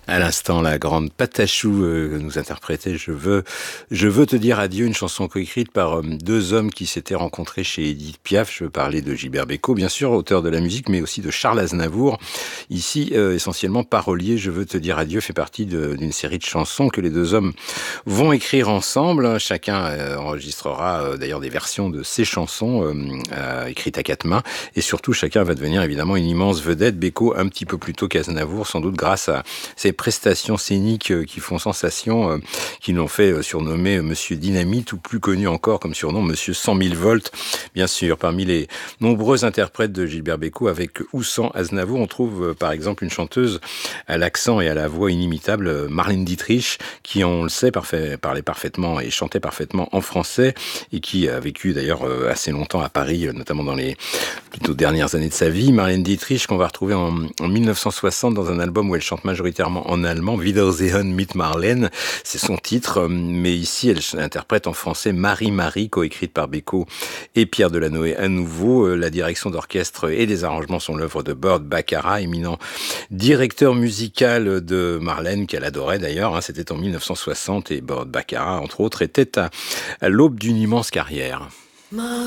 À l'instant, la grande Patachou nous interprétait je veux te dire adieu, une chanson coécrite par deux hommes qui s'étaient rencontrés chez Édith Piaf. Je veux parler de Gilbert Bécaud, bien sûr, auteur de la musique, mais aussi de Charles Aznavour. Ici, essentiellement parolier, Je veux te dire adieu fait partie d'une série de chansons que les deux hommes vont écrire ensemble. Chacun enregistrera d'ailleurs des versions de ces chansons écrites à quatre mains. Et surtout, chacun va devenir évidemment une immense vedette. Bécaud un petit peu plus tôt qu'Aznavour, sans doute grâce à ses prestations scéniques qui font sensation, qui l'ont fait surnommer Monsieur Dynamite, ou plus connu encore comme surnom Monsieur 100 000 volts. Bien sûr, parmi les nombreux interprètes de Gilbert Bécaud, avec ou sans Aznavour, on trouve par exemple une chanteuse à l'accent et à la voix inimitable, Marlène Dietrich, qui, on le sait, parlait parfaitement et chantait parfaitement en français, et qui a vécu d'ailleurs assez longtemps à Paris, notamment dans les plutôt dernières années de sa vie. Marlène Dietrich, qu'on va retrouver en 1960 dans un album où elle chante majoritairement en allemand, Wiedersehen mit Marlène, c'est son titre, mais ici elle interprète en français Marie Marie, coécrite par Bécaud et Pierre Delanoë à nouveau. La direction d'orchestre et des arrangements sont l'œuvre de Burt Bacharach, éminent directeur musical de Marlène, qu'elle adorait d'ailleurs. C'était en 1960, et Burt Bacharach, entre autres, était à l'aube d'une immense carrière.